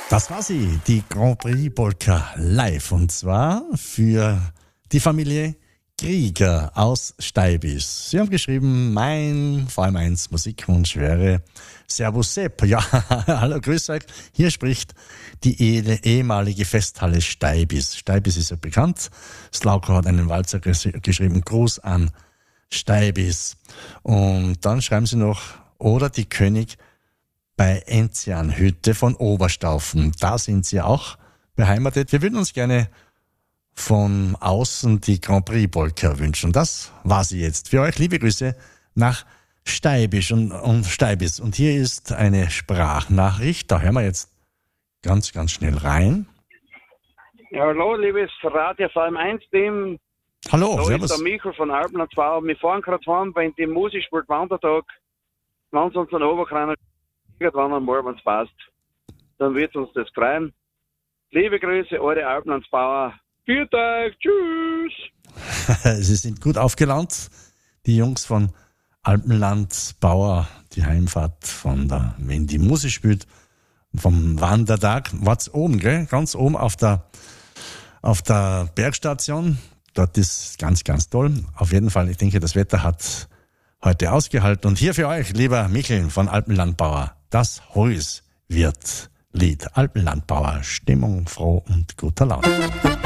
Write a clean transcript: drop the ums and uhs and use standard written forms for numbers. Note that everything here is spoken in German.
Das war sie, die Grand Prix Polka live. Und zwar für die Familie Krieger aus Steibis. Sie haben geschrieben, mein VM1 Musikwunsch wäre Servus Sepp. Ja, hallo, grüß euch. Hier spricht die ehemalige Festhalle Steibis. Steibis ist ja bekannt. Slauko hat einen Walzer geschrieben, Gruß an Steibis. Und dann schreiben sie noch, oder die König bei Enzianhütte von Oberstaufen. Da sind sie auch beheimatet. Wir würden uns gerne von außen die Grand Prix Polka wünschen. Das war sie jetzt. Für euch liebe Grüße nach Steibis und Steibis. Und hier ist eine Sprachnachricht. Da hören wir jetzt ganz, ganz schnell rein. Ja, hallo, liebes Radio VM1-Team. Hallo, da servus. ist der Michael von Alpenlandsbau. Wir fahren gerade heim bei dem Musiksport Wandertag. Wenn es uns dann Oberkreiner irgendwann einmal, wenn es passt, dann wird uns das freuen. Liebe Grüße, eure Alpenlandsbauer. Viert euch, tschüss! Sie sind gut aufgelaunt, die Jungs von Alpenlandsbauer, die Heimfahrt von der, wenn die Musik spielt, vom Wandertag. Wart's oben, gell? Ganz oben auf der Bergstation. Dort ist ganz, ganz toll. Auf jeden Fall, ich denke, das Wetter hat heute ausgehalten. Und hier für euch, lieber Michel von Alpenlandbauer, das Heus wird Lied. Alpenlandbauer, Stimmung, froh und guter Laune.